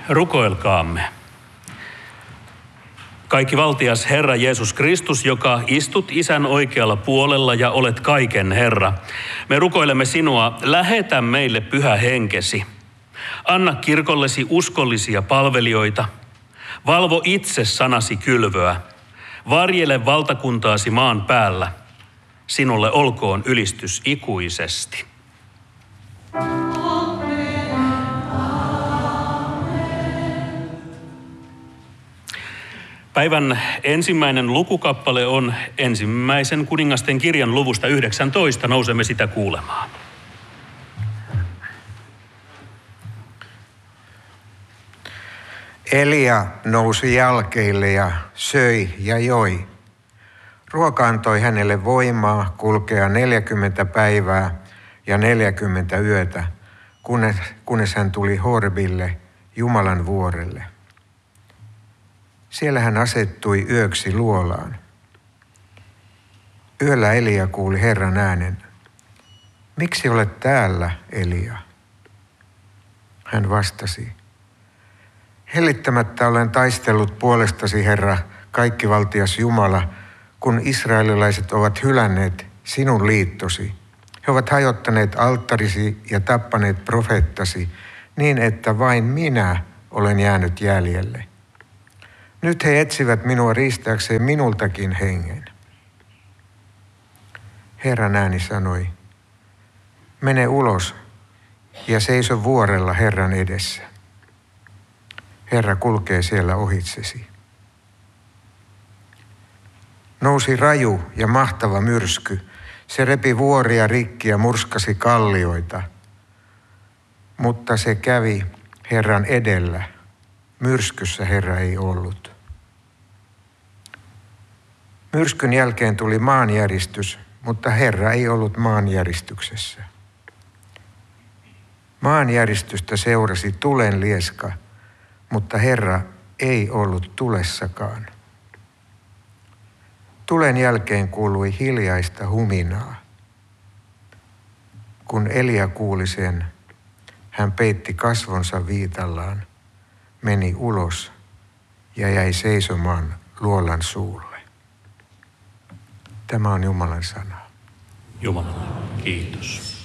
Rukoilkaamme. Kaikki valtias Herra Jeesus Kristus, joka istut Isän oikealla puolella ja olet kaiken Herra. Me rukoilemme sinua, lähetä meille Pyhä Henkesi. Anna kirkollesi uskollisia palvelijoita. Valvo itse sanasi kylvöä. Varjele valtakuntaasi maan päällä. Sinulle olkoon ylistys ikuisesti. Päivän ensimmäinen lukukappale on ensimmäisen kuningasten kirjan luvusta 19. Nousemme sitä kuulemaan. Elia nousi jalkeille ja söi ja joi. Ruoka antoi hänelle voimaa kulkea 40 päivää ja 40 yötä, kunnes hän tuli Horebille, Jumalan vuorelle. Siellä hän asettui yöksi luolaan. Yöllä Elia kuuli Herran äänen. Miksi olet täällä, Elia? Hän vastasi. Hellittämättä olen taistellut puolestasi, Herra, kaikkivaltias Jumala, kun israelilaiset ovat hylänneet sinun liittosi. He ovat hajottaneet alttarisi ja tappaneet profeettasi niin, että vain minä olen jäänyt jäljelle. Nyt he etsivät minua riistääkseen minultakin hengen. Herran ääni sanoi, mene ulos ja seiso vuorella Herran edessä. Herra kulkee siellä ohitsesi. Nousi raju ja mahtava myrsky. Se repi vuoria rikki ja murskasi kallioita. Mutta se kävi Herran edellä. Myrskyssä Herra ei ollut. Myrskyn jälkeen tuli maanjäristys, mutta Herra ei ollut maanjäristyksessä. Maanjäristystä seurasi tulen lieska, mutta Herra ei ollut tulessakaan. Tulen jälkeen kuului hiljaista huminaa. Kun Elia kuuli sen, hän peitti kasvonsa viitallaan, meni ulos ja jäi seisomaan luolan suulle. Tämä on Jumalan sana. Jumalalle kiitos.